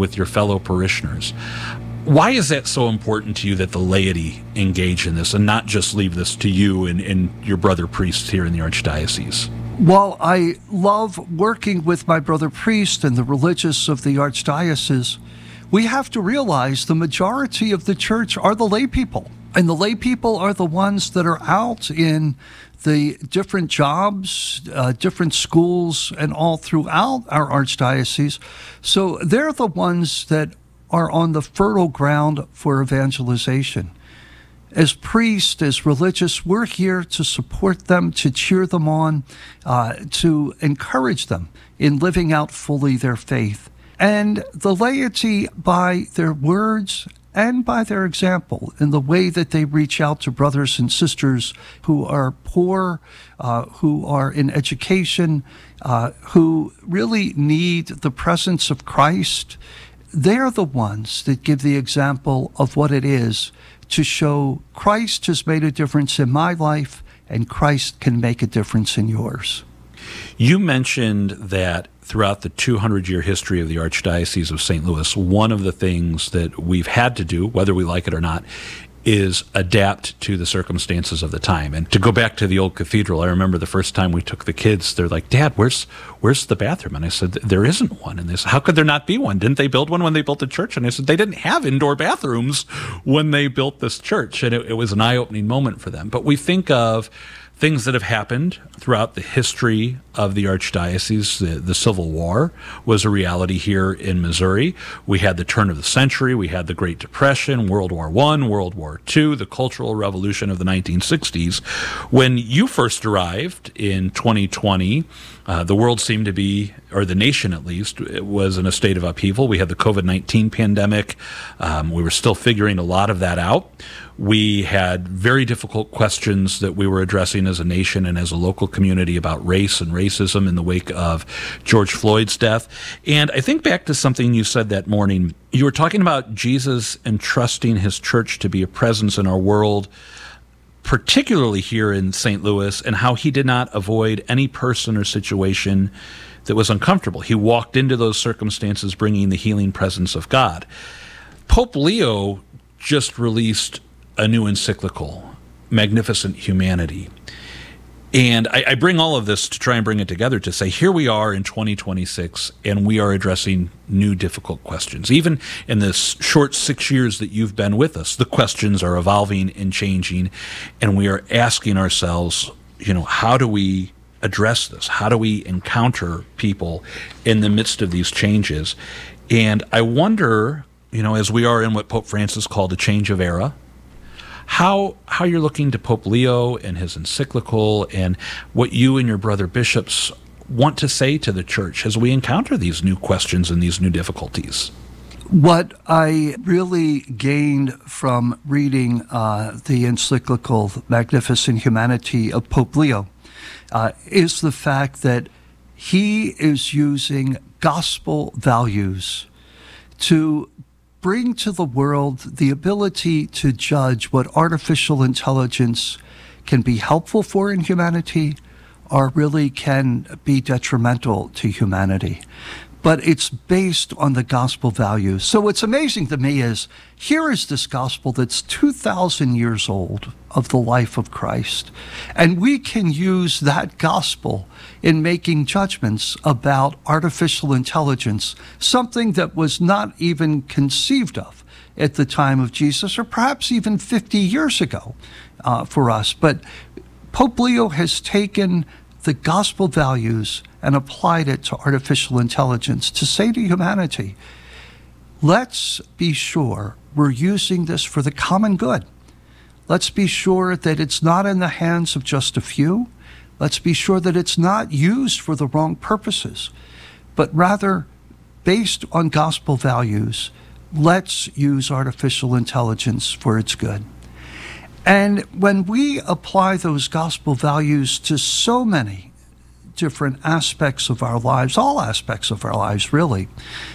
with your fellow parishioners. Why is that so important to you that the laity engage in this and not just leave this to you and your brother priests here in the Archdiocese? Well, I love working with my brother priest and the religious of the Archdiocese. We have to realize the majority of the church are the lay people. And the lay people are the ones that are out in the different jobs, different schools, and all throughout our Archdiocese. So they're the ones that are on the fertile ground for evangelization. As priests, as religious, we're here to support them, to cheer them on, to encourage them in living out fully their faith. And the laity, by their words and by their example, in the way that they reach out to brothers and sisters who are poor, who are in education, who really need the presence of Christ, they're the ones that give the example of what it is to show Christ has made a difference in my life and Christ can make a difference in yours. You mentioned that throughout the 200-year history of the Archdiocese of St. Louis, one of the things that we've had to do, whether we like it or not, is adapt to the circumstances of the time. And to go back to the old cathedral, I remember the first time we took the kids, they're like, "Dad, where's the bathroom?" And I said, "There isn't one." And they said, "How could there not be one? Didn't they build one when they built the church?" And I said, "They didn't have indoor bathrooms when they built this church." And it was an eye-opening moment for them. But we think of things that have happened throughout the history of the Archdiocese. The Civil War was a reality here in Missouri. We had the turn of the century. We had the Great Depression, World War I, World War II, the Cultural Revolution of the 1960s. When you first arrived in 2020, the world seemed to be, or the nation at least, was in a state of upheaval. We had the COVID-19 pandemic. We were still figuring a lot of that out. We had very difficult questions that we were addressing as a nation and as a local community about race and racism in the wake of George Floyd's death. And I think back to something you said that morning. You were talking about Jesus entrusting his church to be a presence in our world, particularly here in St. Louis, and how he did not avoid any person or situation that was uncomfortable. He walked into those circumstances bringing the healing presence of God. Pope Leo just released a new encyclical, Magnificent Humanity. And I bring all of this to try and bring it together to say, here we are in 2026, and we are addressing new difficult questions. Even in this short 6 years that you've been with us, the questions are evolving and changing, and we are asking ourselves, how do we address this? How do we encounter people in the midst of these changes? And I wonder, as we are in what Pope Francis called a change of era, how you're looking to Pope Leo and his encyclical and what you and your brother bishops want to say to the church as we encounter these new questions and these new difficulties. What I really gained from reading the encyclical Magnificent Humanity of Pope Leo is the fact that he is using gospel values to bring to the world the ability to judge what artificial intelligence can be helpful for in humanity or really can be detrimental to humanity. But it's based on the gospel values. So what's amazing to me is here is this gospel that's 2,000 years old of the life of Christ. And we can use that gospel in making judgments about artificial intelligence, something that was not even conceived of at the time of Jesus, or perhaps even 50 years ago for us. But Pope Leo has taken the gospel values and applied it to artificial intelligence to say to humanity, let's be sure we're using this for the common good. Let's be sure that it's not in the hands of just a few. Let's be sure that it's not used for the wrong purposes, but rather based on gospel values, let's use artificial intelligence for its good. And when we apply those gospel values to so many different aspects of our lives, all aspects of our lives really,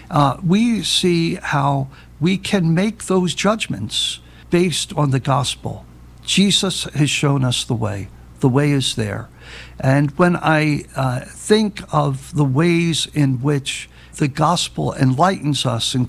we see how we can make those judgments based on the gospel. Jesus has shown us the way. The way is there. And when I think of the ways in which the gospel enlightens us and